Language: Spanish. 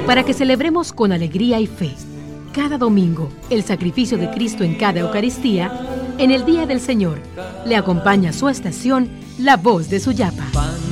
para que celebremos con alegría y fe. Cada domingo, el sacrificio de Cristo en cada Eucaristía, en el Día del Señor, le acompaña su estación, La Voz de Suyapa.